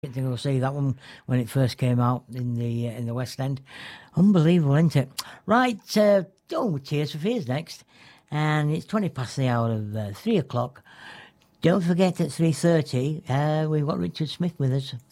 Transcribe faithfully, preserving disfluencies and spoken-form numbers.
To go see that one when it first came out in the uh, in the West End. Unbelievable, isn't it? Right, uh, oh, Tears for Fears next, and it's twenty past the hour of uh, three o'clock. Don't forget at three thirty, uh, we've got Richard Smith with us.